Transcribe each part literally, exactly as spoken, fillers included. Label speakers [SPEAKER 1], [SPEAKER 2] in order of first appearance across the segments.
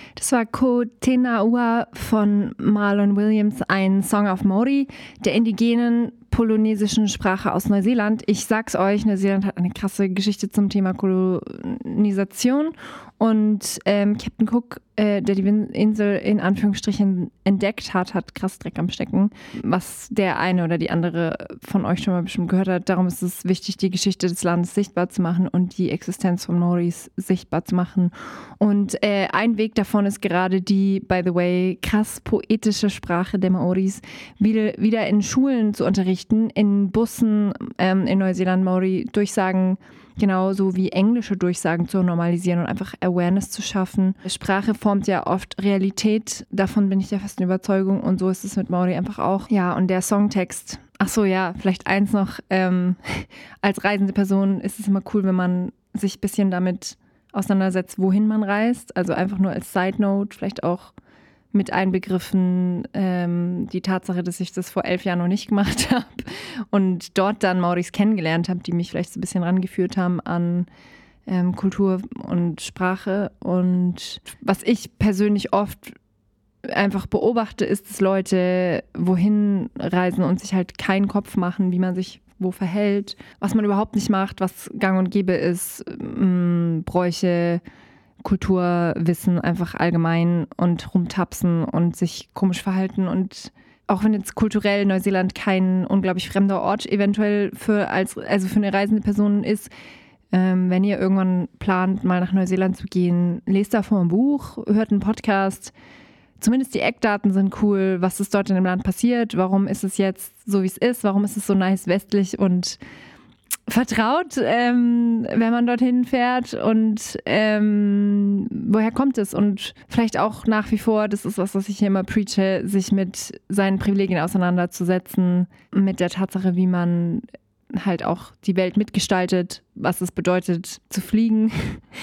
[SPEAKER 1] Das war Ko Tena Ua von Marlon Williams, ein Song auf Maori, der indigenen polynesischen Sprache aus Neuseeland. Ich sag's euch, Neuseeland hat eine krasse Geschichte zum Thema Kolonisation und ähm, Captain Cook, äh, der die Insel in Anführungsstrichen entdeckt hat, hat krass Dreck am Stecken, was der eine oder die andere von euch schon mal bestimmt gehört hat. Darum ist es wichtig, die Geschichte des Landes sichtbar zu machen und die Existenz von Maoris sichtbar zu machen. Und äh, ein Weg davon ist gerade die, by the way, krass poetische Sprache der Maoris wieder, wieder in Schulen zu unterrichten, in Bussen ähm, in Neuseeland Maori Durchsagen genauso wie englische Durchsagen zu normalisieren und einfach Awareness zu schaffen. Sprache formt ja oft Realität, davon bin ich der festen Überzeugung und so ist es mit Maori einfach auch. Ja, und der Songtext, ach so, ja, vielleicht eins noch, ähm, als reisende Person ist es immer cool, wenn man sich ein bisschen damit auseinandersetzt, wohin man reist, also einfach nur als Side Note, vielleicht auch mit einbegriffen ähm, die Tatsache, dass ich das vor elf Jahren noch nicht gemacht habe und dort dann Maoris kennengelernt habe, die mich vielleicht so ein bisschen rangeführt haben an ähm, Kultur und Sprache. Und was ich persönlich oft einfach beobachte, ist, dass Leute wohin reisen und sich halt keinen Kopf machen, wie man sich wo verhält, was man überhaupt nicht macht, was gang und gäbe ist, mh, Bräuche, Kulturwissen einfach allgemein und rumtapsen und sich komisch verhalten. Und auch wenn jetzt kulturell Neuseeland kein unglaublich fremder Ort eventuell für, als, also für eine reisende Person ist, ähm, wenn ihr irgendwann plant, mal nach Neuseeland zu gehen, lest davon ein Buch, hört einen Podcast. Zumindest die Eckdaten sind cool, was ist dort in dem Land passiert, warum ist es jetzt so, wie es ist, warum ist es so nice westlich und vertraut, ähm, wenn man dorthin fährt und ähm, woher kommt es und vielleicht auch nach wie vor, das ist was, was ich hier immer preache, sich mit seinen Privilegien auseinanderzusetzen, mit der Tatsache, wie man halt auch die Welt mitgestaltet, was es bedeutet zu fliegen,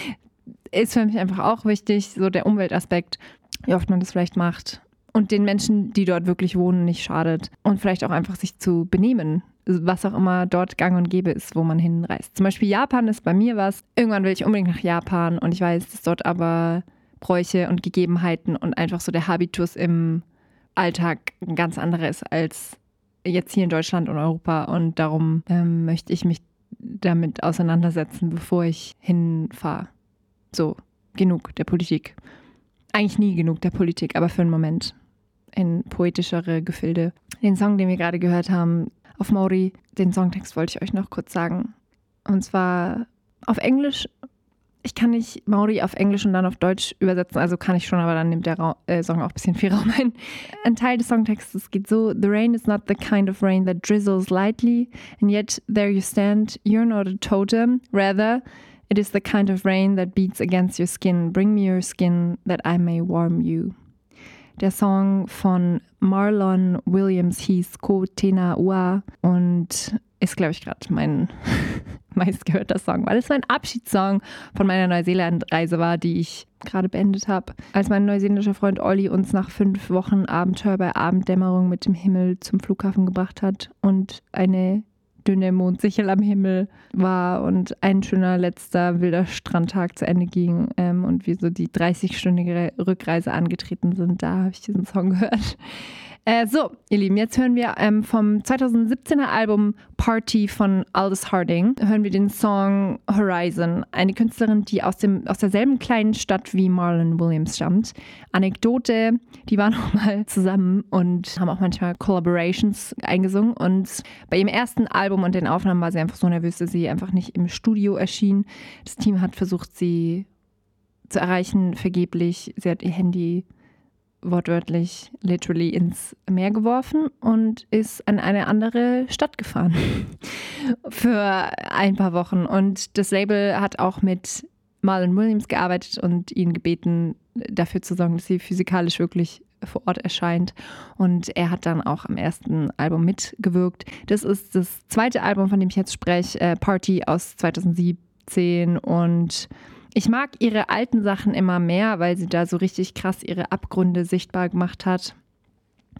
[SPEAKER 1] ist für mich einfach auch wichtig, so der Umweltaspekt, wie oft man das vielleicht macht und den Menschen, die dort wirklich wohnen, nicht schadet und vielleicht auch einfach sich zu benehmen, was auch immer dort gang und gäbe ist, wo man hinreist. Zum Beispiel Japan ist bei mir was. Irgendwann will ich unbedingt nach Japan und ich weiß, dass dort aber Bräuche und Gegebenheiten und einfach so der Habitus im Alltag ein ganz anderer ist als jetzt hier in Deutschland und Europa und darum ähm, möchte ich mich damit auseinandersetzen, bevor ich hinfahre. So, genug der Politik. Eigentlich nie genug der Politik, aber für einen Moment in poetischere Gefilde. Den Song, den wir gerade gehört haben, auf Maori, den Songtext wollte ich euch noch kurz sagen. Und zwar auf Englisch. Ich kann nicht Maori auf Englisch und dann auf Deutsch übersetzen, also kann ich schon, aber dann nimmt der Ra- äh, Song auch ein bisschen viel Raum ein. Ein Teil des Songtextes geht so: The rain is not the kind of rain that drizzles lightly, and yet there you stand, you're not a totem. Rather, it is the kind of rain that beats against your skin. Bring me your skin that I may warm you. Der Song von Marlon Williams hieß Ko Tena Ua und ist, glaube ich, gerade mein meistgehörter Song, weil es mein Abschiedssong von meiner Neuseeland-Reise war, die ich gerade beendet habe. Als mein neuseeländischer Freund Olli uns nach fünf Wochen Abenteuer bei Abenddämmerung mit dem Himmel zum Flughafen gebracht hat und eine dünne Mondsichel am Himmel war und ein schöner letzter wilder Strandtag zu Ende ging ähm, und wir so die dreißig-stündige Rückreise angetreten sind, da habe ich diesen Song gehört. Äh, so, ihr Lieben, jetzt hören wir ähm, vom zweitausendsiebzehner Album Party von Aldous Harding, hören wir den Song Horizon, eine Künstlerin, die aus, dem, aus derselben kleinen Stadt wie Marlon Williams stammt. Anekdote, die waren auch mal zusammen und haben auch manchmal Collaborations eingesungen und bei ihrem ersten Album und den Aufnahmen war sie einfach so nervös, dass sie einfach nicht im Studio erschien. Das Team hat versucht, sie zu erreichen, vergeblich. Sie hat ihr Handy wortwörtlich, literally ins Meer geworfen und ist an eine andere Stadt gefahren für ein paar Wochen. Und das Label hat auch mit Marlon Williams gearbeitet und ihn gebeten, dafür zu sorgen, dass sie physikalisch wirklich vor Ort erscheint. Und er hat dann auch am ersten Album mitgewirkt. Das ist das zweite Album, von dem ich jetzt spreche, äh, Party aus zweitausendsiebzehn. Und ich mag ihre alten Sachen immer mehr, weil sie da so richtig krass ihre Abgründe sichtbar gemacht hat.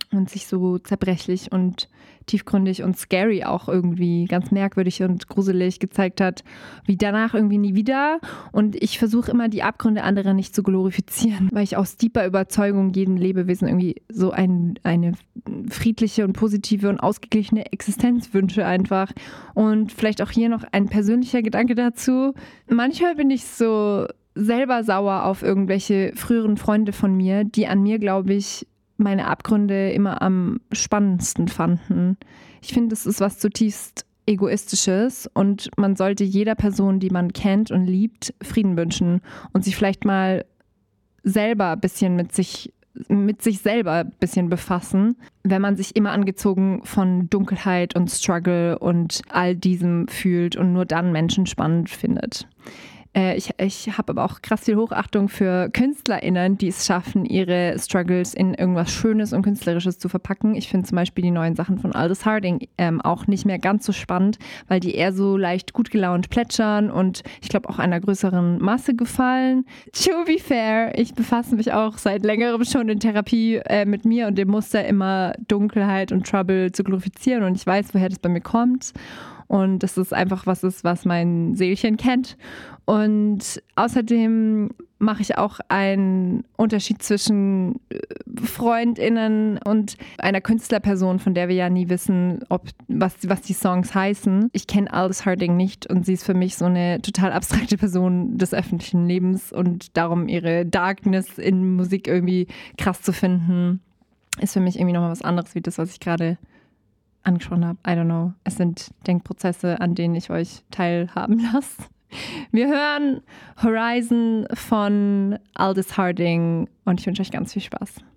[SPEAKER 1] und sich so zerbrechlich und tiefgründig und scary auch irgendwie ganz merkwürdig und gruselig gezeigt hat, wie danach irgendwie nie wieder. Und ich versuche immer, die Abgründe anderer nicht zu glorifizieren, weil ich aus tiefer Überzeugung jedem Lebewesen irgendwie so ein, eine friedliche und positive und ausgeglichene Existenz wünsche einfach. Und vielleicht auch hier noch ein persönlicher Gedanke dazu. Manchmal bin ich so selber sauer auf irgendwelche früheren Freunde von mir, die an mir, glaube ich, meine Abgründe immer am spannendsten fanden. Ich finde, es ist was zutiefst Egoistisches und man sollte jeder Person, die man kennt und liebt, Frieden wünschen und sich vielleicht mal selber ein bisschen mit sich, mit sich selber ein bisschen befassen, wenn man sich immer angezogen von Dunkelheit und Struggle und all diesem fühlt und nur dann Menschen spannend findet. Ich, ich habe aber auch krass viel Hochachtung für KünstlerInnen, die es schaffen, ihre Struggles in irgendwas Schönes und Künstlerisches zu verpacken. Ich finde zum Beispiel die neuen Sachen von Aldous Harding ähm, auch nicht mehr ganz so spannend, weil die eher so leicht gut gelaunt plätschern und ich glaube auch einer größeren Masse gefallen. To be fair, ich befasse mich auch seit längerem schon in Therapie äh, mit mir und dem Muster, immer Dunkelheit und Trouble zu glorifizieren und ich weiß, woher das bei mir kommt. Und das ist einfach was ist, was mein Seelchen kennt. Und außerdem mache ich auch einen Unterschied zwischen FreundInnen und einer Künstlerperson, von der wir ja nie wissen, ob, was, was die Songs heißen. Ich kenne Aldous Harding nicht und sie ist für mich so eine total abstrakte Person des öffentlichen Lebens und darum ihre Darkness in Musik irgendwie krass zu finden, ist für mich irgendwie nochmal was anderes, wie das, was ich gerade angesprochen habe. I don't know. Es sind Denkprozesse, an denen ich euch teilhaben lasse. Wir hören Horizon von Aldous Harding und ich wünsche euch ganz viel Spaß.